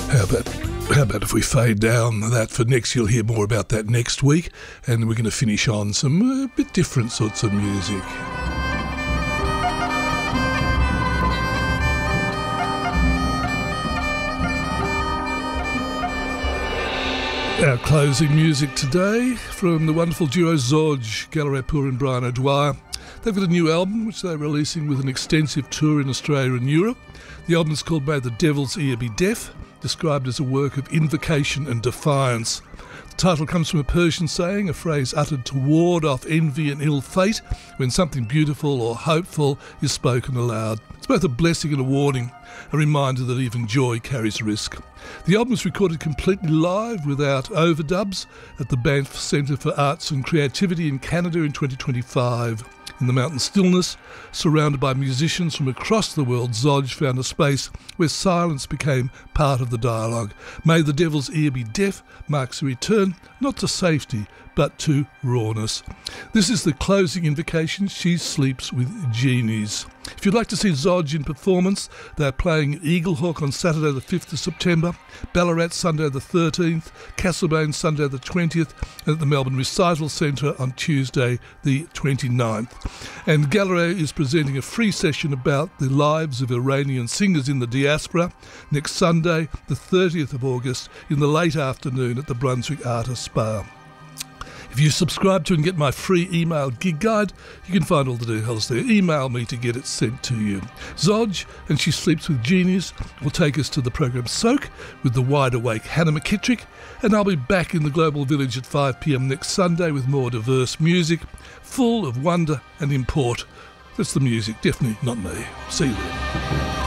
How about if we fade down that for next? You'll hear more about that next week, and we're going to finish on some bit different sorts of music. Our closing music today from the wonderful duo Zodge, Gal Rapport and Brian O'Dwyer. They've got a new album which they're releasing with an extensive tour in Australia and Europe. The album is called May the Devil's Ear Be Deaf, described as a work of invocation and defiance. The title comes from a Persian saying, a phrase uttered to ward off envy and ill fate when something beautiful or hopeful is spoken aloud. It's both a blessing and a warning, a reminder that even joy carries risk. The album was recorded completely live without overdubs at the Banff Centre for Arts and Creativity in Canada in 2025. In the mountain stillness, surrounded by musicians from across the world, Zodge found a space where silence became part of the dialogue. May the Devil's Ear Be Deaf marks a return not to safety but to rawness. This is the closing invocation, She Sleeps with Genies. If you'd like to see Zodge in performance, they're playing Eaglehawk on Saturday the 5th of September, Ballarat Sunday the 13th, Castlemaine Sunday the 20th, and at the Melbourne Recital Centre on Tuesday the 29th. And Gallery is presenting a free session about the lives of Iranian singers in the diaspora next Sunday the 30th of August in the late afternoon at the Brunswick Artist Spa. If you subscribe to and get my free email gig guide, you can find all the details there. Email me to get it sent to you. Zodge and She Sleeps with Genies will take us to the program Soak with the wide-awake Hannah McKittrick, and I'll be back in the Global Village at 5 p.m. next Sunday with more diverse music, full of wonder and import. That's the music, definitely not me. See you then.